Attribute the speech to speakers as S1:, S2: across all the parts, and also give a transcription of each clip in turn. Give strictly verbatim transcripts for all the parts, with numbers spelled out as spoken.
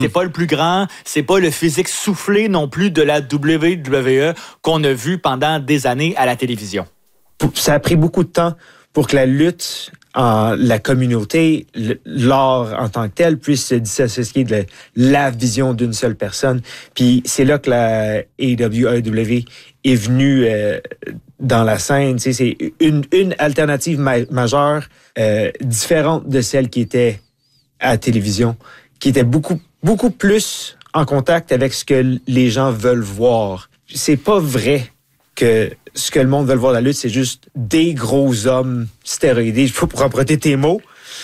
S1: C'est pas le plus grand, c'est pas le physique soufflé non plus de la W W E qu'on a vu pendant des années à la télévision.
S2: Ça a pris beaucoup de temps pour que la lutte, en, la communauté, l'art en tant que tel puisse se dissocier de la, la vision d'une seule personne. Puis c'est là que la A E W est venue euh, dans la scène. Tu sais, c'est une, une alternative ma- majeure, euh, différente de celle qui était à la télévision, qui était beaucoup, beaucoup plus en contact avec ce que les gens veulent voir. C'est pas vrai que ce que le monde veut voir dans la lutte, c'est juste des gros hommes stéroïdés. Il faut pour emprunter tes mots.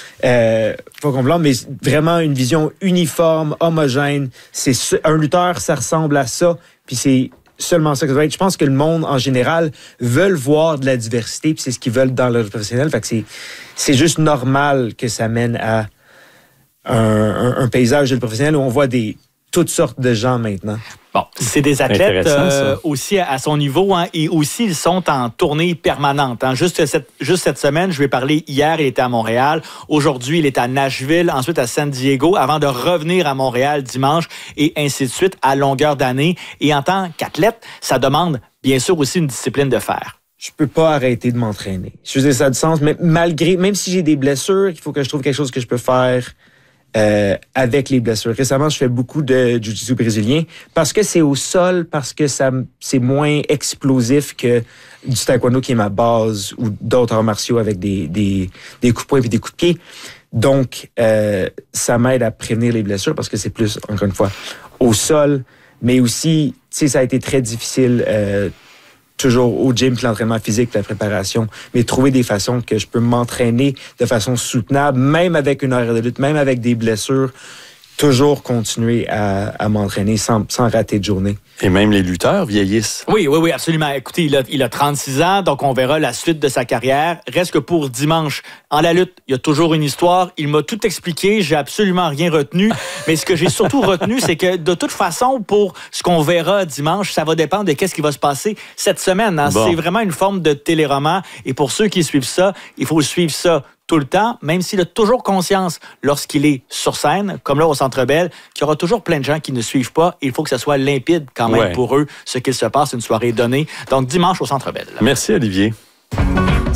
S2: Euh, pas comprendre, mais vraiment une vision uniforme, homogène. C'est un lutteur, ça ressemble à ça. Puis c'est seulement ça que ça doit être. Je pense que le monde, en général, veulent voir de la diversité, puis c'est ce qu'ils veulent dans le professionnel. Fait que c'est, c'est juste normal que ça mène à un, un, un paysage de professionnel où on voit des toutes sortes de gens maintenant.
S1: Bon, c'est des athlètes euh, aussi à, à son niveau, hein, et aussi ils sont en tournée permanente. Hein. Juste, cette, juste cette semaine, je lui ai parlé hier, il était à Montréal. Aujourd'hui, il est à Nashville, ensuite à San Diego, avant de revenir à Montréal dimanche, et ainsi de suite, à longueur d'année. Et en tant qu'athlète, ça demande bien sûr aussi une discipline de fer.
S2: Je peux pas arrêter de m'entraîner. Je veux dire, ça a du sens, mais malgré, même si j'ai des blessures, il faut que je trouve quelque chose que je peux faire Euh, avec les blessures. Récemment, je fais beaucoup de jiu-jitsu brésilien parce que c'est au sol, parce que ça, c'est moins explosif que du taekwondo qui est ma base ou d'autres arts martiaux avec des, des, des coups de poing et des coups de pied. Donc, euh, ça m'aide à prévenir les blessures parce que c'est plus, encore une fois, au sol. Mais aussi, tu sais, ça a été très difficile euh, toujours au gym, puis l'entraînement physique, puis la préparation, mais trouver des façons que je peux m'entraîner de façon soutenable, même avec une horaire de lutte, même avec des blessures, toujours continuer à, à m'entraîner sans, sans rater de journée.
S3: Et même les lutteurs vieillissent.
S1: Oui, oui, oui, absolument. Écoutez, il a, il a trente-six ans, donc on verra la suite de sa carrière. Reste que pour dimanche, en la lutte, il y a toujours une histoire. Il m'a tout expliqué, j'ai absolument rien retenu. Mais ce que j'ai surtout retenu, c'est que de toute façon, pour ce qu'on verra dimanche, ça va dépendre de qu'est-ce qui va se passer cette semaine. Hein. Bon. C'est vraiment une forme de téléroman. Et pour ceux qui suivent ça, il faut suivre ça tout le temps, même s'il a toujours conscience, lorsqu'il est sur scène, comme là au Centre Bell, qu'il y aura toujours plein de gens qui ne suivent pas. Il faut que ce soit limpide quand même ouais. pour eux, ce qu'il se passe une soirée donnée. Donc, dimanche au Centre Bell.
S3: Merci, Olivier.